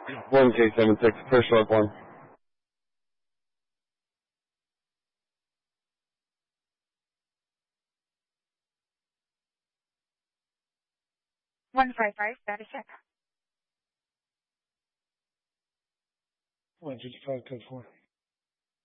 1K76, first log 1. 155, that is check. 155, code 4.